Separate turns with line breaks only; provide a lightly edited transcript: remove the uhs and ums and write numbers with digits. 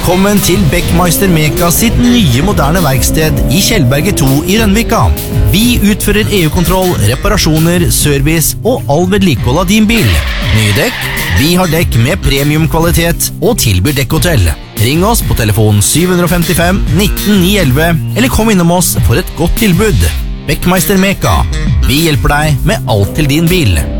Velkommen til Beckmeister Meka sitt nye moderne verksted i Kjellberget 2 i Rønvika. Vi utfører EU-kontroll, reparasjoner, service og all vedlikehold av din bil. Nye dekk? Vi har dekk med premiumkvalitet og tilbyr dekkhotell. Ring oss på telefon 755 19 911 eller kom innom oss for et godt tilbud. Beckmeister Meka. Vi hjelper deg med alt til din bil.